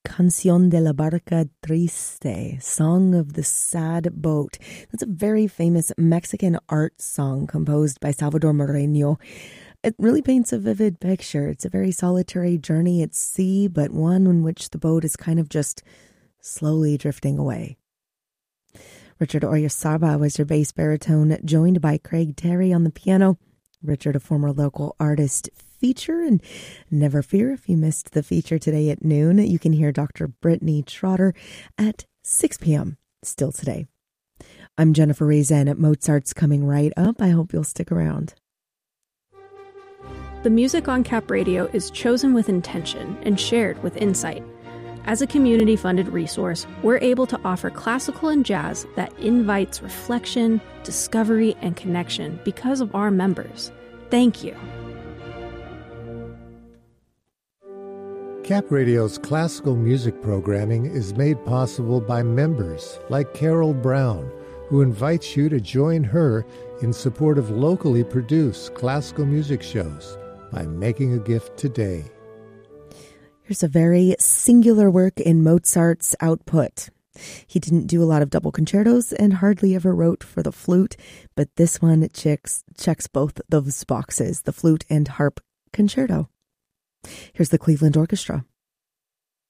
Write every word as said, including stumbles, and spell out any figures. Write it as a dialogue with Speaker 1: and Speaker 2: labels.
Speaker 1: Canción de la Barca Triste, Song of the Sad Boat. That's a very famous Mexican art song composed by Salvador Moreno. It really paints a vivid picture. It's a very solitary journey at sea, but one in which the boat is kind of just slowly drifting away. Richard Oyarzabal was your bass baritone, joined by Craig Terry on the piano. Richard, a former local artist, feature, and never fear if you missed the feature today at noon, you can hear Doctor Brittany Trotter at six p.m. still today. I'm Jennifer Rezen at Mozart's coming right up. I hope you'll stick around.
Speaker 2: The music on Cap Radio is chosen with intention and shared with insight. As a community-funded resource, we're able to offer classical and jazz that invites reflection, discovery, and connection because of our members. Thank you.
Speaker 3: Cap Radio's classical music programming is made possible by members like Carol Brown, who invites you to join her in support of locally produced classical music shows by making a gift today.
Speaker 1: Here's a very singular work in Mozart's output. He didn't do a lot of double concertos and hardly ever wrote for the flute, but this one checks, checks both those boxes, the flute and harp concerto. Here's the Cleveland Orchestra.